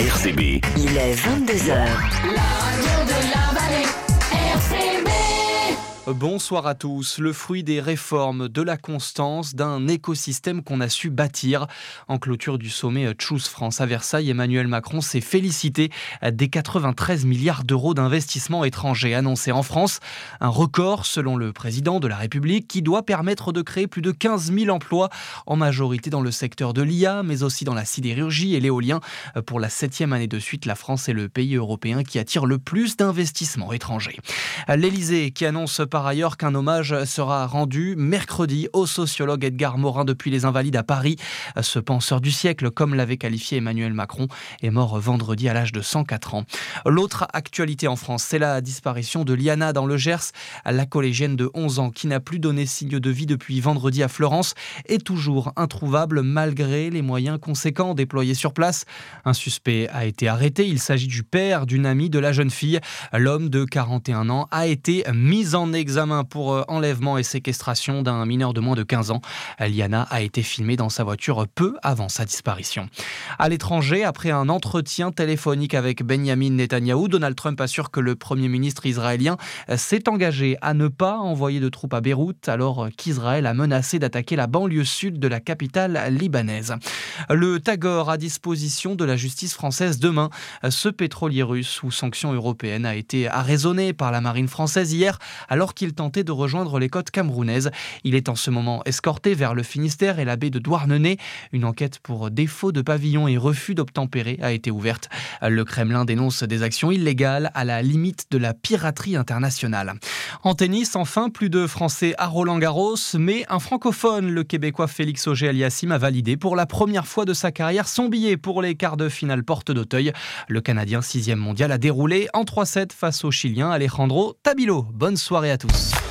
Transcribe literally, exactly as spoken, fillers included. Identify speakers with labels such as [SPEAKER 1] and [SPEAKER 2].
[SPEAKER 1] R C B.
[SPEAKER 2] Il est vingt-deux heures.
[SPEAKER 3] La radio de la vallée, R C B.
[SPEAKER 4] Bonsoir à tous. Le fruit des réformes, de la constance, d'un écosystème qu'on a su bâtir. En clôture du sommet Choose France à Versailles, Emmanuel Macron s'est félicité des quatre-vingt-treize milliards d'euros d'investissements étrangers annoncés en France. Un record selon le président de la République qui doit permettre de créer plus de quinze mille emplois, en majorité dans le secteur de l'I A, mais aussi dans la sidérurgie et l'éolien. Pour la septième année de suite, la France est le pays européen qui attire le plus d'investissements étrangers. L'Élysée qui annonce par ailleurs qu'un hommage sera rendu mercredi au sociologue Edgar Morin depuis les Invalides à Paris. Ce penseur du siècle, comme l'avait qualifié Emmanuel Macron, est mort vendredi à l'âge de cent quatre ans. L'autre actualité en France, c'est la disparition de Liana dans le Gers. La collégienne de onze ans qui n'a plus donné signe de vie depuis vendredi à Fleurance est toujours introuvable malgré les moyens conséquents déployés sur place. Un suspect a été arrêté. Il s'agit du père d'une amie de la jeune fille. L'homme de quarante et un ans a été mis en examen pour enlèvement et séquestration d'un mineur de moins de quinze ans. Liana a été filmée dans sa voiture peu avant sa disparition. À l'étranger, après un entretien téléphonique avec Benyamin Netanyahou, Donald Trump assure que le Premier ministre israélien s'est engagé à ne pas envoyer de troupes à Beyrouth alors qu'Israël a menacé d'attaquer la banlieue sud de la capitale libanaise. Le Tagor à disposition de la justice française demain. Ce pétrolier russe sous sanctions européennes a été arraisonné par la marine française hier alors qu'il tentait de rejoindre les côtes camerounaises. Il est en ce moment escorté vers le Finistère et la baie de Douarnenez. Une enquête pour défaut de pavillon et refus d'obtempérer a été ouverte. Le Kremlin dénonce des actions illégales à la limite de la piraterie internationale. En tennis, enfin, plus de Français à Roland-Garros, mais un francophone, le Québécois Félix Auger-Aliassime, a validé pour la première fois de sa carrière son billet pour les quarts de finale Porte d'Auteuil. Le Canadien sixième mondial a déroulé en trois sept face au Chilien Alejandro Tabilo. Bonne soirée à tous.